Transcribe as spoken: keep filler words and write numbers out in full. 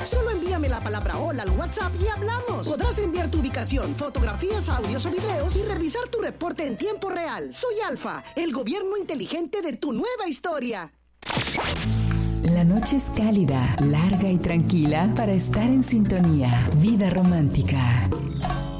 Solo envíame la palabra hola al WhatsApp y hablamos. Podrás enviar tu ubicación, fotografías, audios o videos y revisar tu reporte en tiempo real. Soy Alfa, el gobierno inteligente de tu nueva historia. La noche es cálida, larga y tranquila para estar en sintonía. Vida romántica.